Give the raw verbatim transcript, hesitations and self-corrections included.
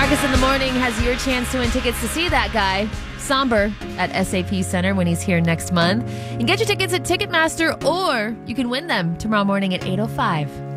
Marcus in the Morning has your chance to win tickets to see that guy, Somber, at S A P Center when he's here next month. And get your tickets at Ticketmaster, or you can win them tomorrow morning at eight oh five.